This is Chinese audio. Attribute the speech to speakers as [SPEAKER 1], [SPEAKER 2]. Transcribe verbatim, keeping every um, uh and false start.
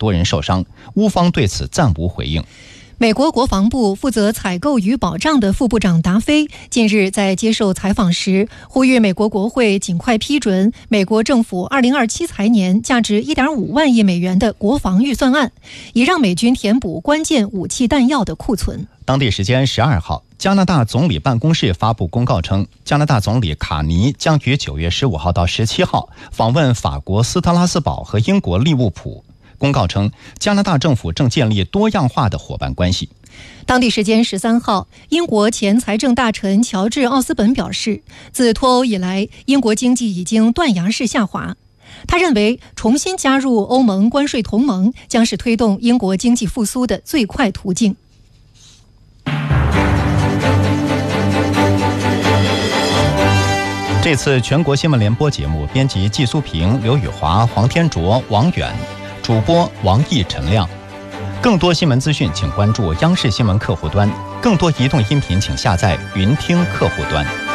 [SPEAKER 1] 多人受伤，乌方对此暂无回应。
[SPEAKER 2] 美国国防部负责采购与保障的副部长达菲近日在接受采访时，呼吁美国国会尽快批准美国政府二零二七财年价值 一点五万亿美元的国防预算案，以让美军填补关键武器弹药的库存。
[SPEAKER 1] 当地时间十二号，加拿大总理办公室发布公告称，加拿大总理卡尼将于九月十五号到十七号访问法国斯特拉斯堡和英国利物浦。公告称，加拿大政府正建立多样化的伙伴关系。
[SPEAKER 2] 当地时间十三号，英国前财政大臣乔治·奥斯本表示，自脱欧以来，英国经济已经断崖式下滑。他认为，重新加入欧盟关税同盟将是推动英国经济复苏的最快途径。
[SPEAKER 1] 这次全国新闻联播节目编辑季苏平、刘宇华、黄天卓、王远，主播王毅、陈亮。更多新闻资讯请关注央视新闻客户端，更多移动音频请下载云听客户端。